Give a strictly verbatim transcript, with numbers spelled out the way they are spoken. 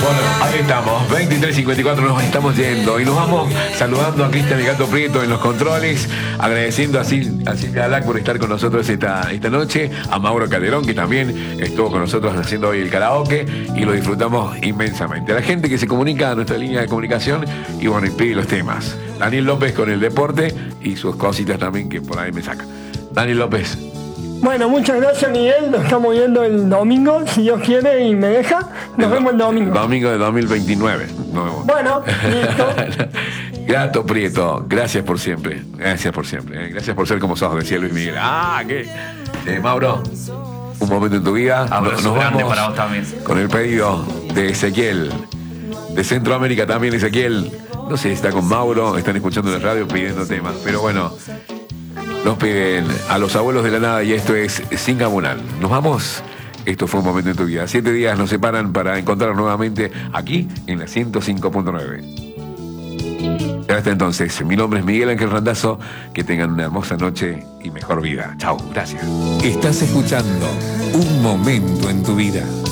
Bueno, ahí estamos, veintitrés cincuenta y cuatro, nos estamos yendo y nos vamos saludando a Cristian el Gato Prieto en los controles, agradeciendo a Silvia Alac por estar con nosotros esta, esta noche, a Mauro Calderón, que también estuvo con nosotros haciendo hoy el karaoke y lo disfrutamos inmensamente. A la gente que se comunica a nuestra línea de comunicación y bueno, y pide los temas. Daniel López con el deporte y sus cositas también que por ahí me saca. Daniel López. Bueno, muchas gracias, Miguel. Nos estamos viendo el domingo, si Dios quiere y me deja. Nos el vemos el domingo. Domingo de dos mil veintinueve. No. Bueno, listo. Gato Prieto, gracias por siempre. Gracias por siempre. ¿eh? Gracias por ser como sos, decía Luis Miguel. Ah, ¿qué? Eh, Mauro, un momento en tu vida. Abrazo Nos grande vamos para vos también. con el pedido de Ezequiel. De Centroamérica también, Ezequiel. No sé si está con Mauro, están escuchando en la radio pidiendo temas. Pero bueno. Nos piden a los abuelos de la nada y esto es Singamunal. Nos vamos. Esto fue un momento en tu vida. Siete días nos separan para encontrarnos nuevamente aquí en la ciento cinco punto nueve. Hasta entonces, mi nombre es Miguel Ángel Randazzo. Que tengan una hermosa noche y mejor vida. Chau, gracias. Estás escuchando Un Momento en tu Vida.